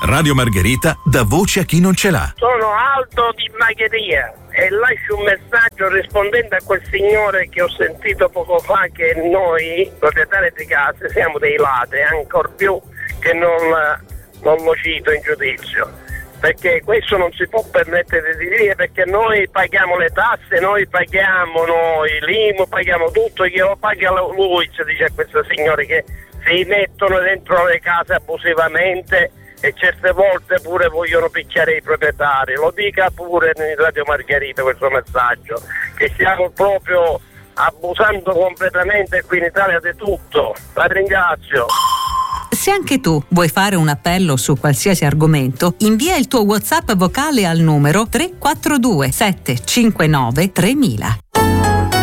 Radio Margherita dà voce a chi non ce l'ha. Sono Aldo di Magheria e lascio un messaggio rispondendo a quel signore che ho sentito poco fa, che noi proprietari di case siamo dei ladri, ancor più che non lo cito in giudizio, perché questo non si può permettere di dire, perché noi paghiamo le tasse, noi paghiamo l'IMU, paghiamo tutto, che lo paga lui, si dice a questo signore, che si mettono dentro le case abusivamente e certe volte pure vogliono picchiare i proprietari. Lo dica pure in Radio Margherita questo messaggio, che stiamo proprio abusando completamente qui in Italia di tutto. La ringrazio. Se anche tu vuoi fare un appello su qualsiasi argomento, invia il tuo WhatsApp vocale al numero 342 759 3000.